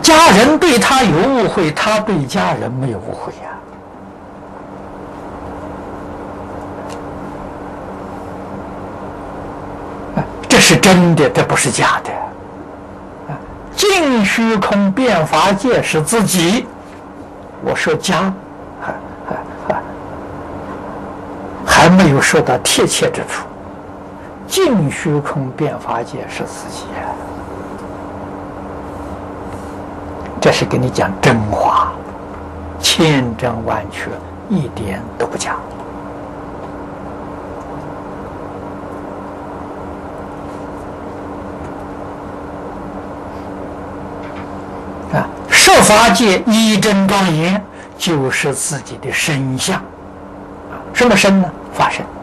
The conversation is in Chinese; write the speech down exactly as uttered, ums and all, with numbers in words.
家人对他有误会，他对家人没有误会呀、啊。这是真的，这不是假的。啊，尽虚空遍法界是自己，我说家，还还还还没有说到贴切之处。尽虚空遍法界是自己呀、啊。这是跟你讲真话，千真万确，一点都不假。啊，设法界一真庄严，就是自己的身相。什么身呢？法身。